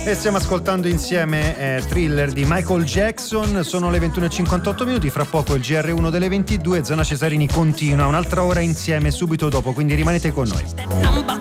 E stiamo ascoltando insieme Thriller di Michael Jackson. Sono le 21:58 minuti. Fra poco il GR1 delle 22. Zona Cesarini continua un'altra ora insieme subito dopo, quindi rimanete con noi.